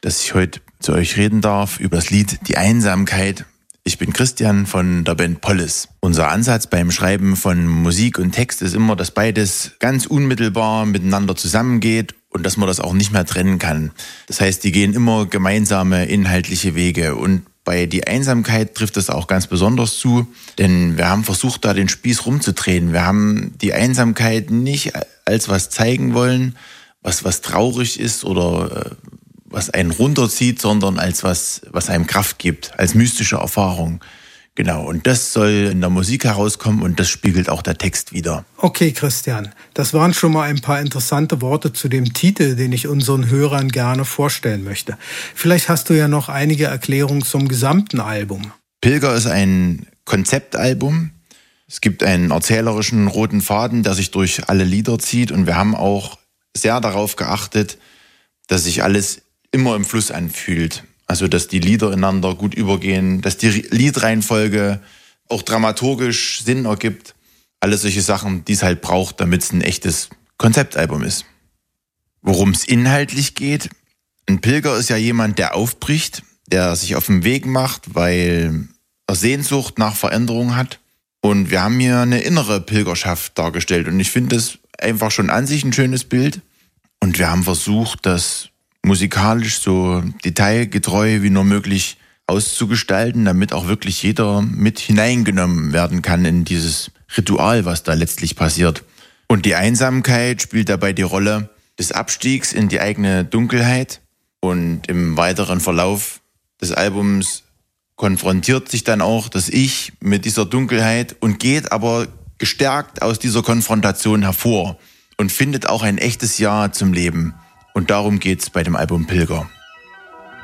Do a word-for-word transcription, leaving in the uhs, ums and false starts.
dass ich heute zu euch reden darf über das Lied Die Einsamkeit. Ich bin Christian von der Band Polis. Unser Ansatz beim Schreiben von Musik und Text ist immer, dass beides ganz unmittelbar miteinander zusammengeht und dass man das auch nicht mehr trennen kann. Das heißt, die gehen immer gemeinsame inhaltliche Wege. Und bei Die Einsamkeit trifft das auch ganz besonders zu, denn wir haben versucht, da den Spieß rumzudrehen. Wir haben die Einsamkeit nicht als was zeigen wollen, was was traurig ist oder äh, was einen runterzieht, sondern als was, was einem Kraft gibt, als mystische Erfahrung. Genau, und das soll in der Musik herauskommen und das spiegelt auch der Text wider. Okay, Christian, das waren schon mal ein paar interessante Worte zu dem Titel, den ich unseren Hörern gerne vorstellen möchte. Vielleicht hast du ja noch einige Erklärungen zum gesamten Album. Pilger ist ein Konzeptalbum. Es gibt einen erzählerischen roten Faden, der sich durch alle Lieder zieht und wir haben auch sehr darauf geachtet, dass sich alles immer im Fluss anfühlt. Also, dass die Lieder ineinander gut übergehen, dass die Liedreihenfolge auch dramaturgisch Sinn ergibt. Alles solche Sachen, die es halt braucht, damit es ein echtes Konzeptalbum ist. Worum es inhaltlich geht, ein Pilger ist ja jemand, der aufbricht, der sich auf den Weg macht, weil er Sehnsucht nach Veränderung hat. Und wir haben hier eine innere Pilgerschaft dargestellt. Und ich finde das einfach schon an sich ein schönes Bild. Und wir haben versucht, das musikalisch so detailgetreu wie nur möglich auszugestalten, damit auch wirklich jeder mit hineingenommen werden kann in dieses Ritual, was da letztlich passiert. Und die Einsamkeit spielt dabei die Rolle des Abstiegs in die eigene Dunkelheit. Und im weiteren Verlauf des Albums konfrontiert sich dann auch das Ich mit dieser Dunkelheit und geht aber gestärkt aus dieser Konfrontation hervor und findet auch ein echtes Ja zum Leben. Und darum geht's bei dem Album Pilger.